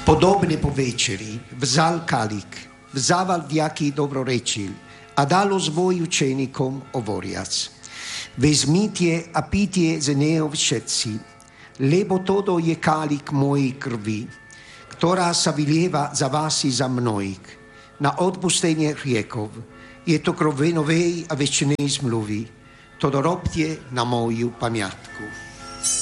Podobne po večeri vzal kalich, vzával vďaky, dobrorečil a dalo svojim učeníkom hovoriac: Vezmite a pijte z neho všetci, lebo toto je kalich mojej krvi, ktorá sa vylieva za vás i za mnohých na odpustenie hriechov. Je to krv novej a večnej zmluvy. To robte na moju pamiatku.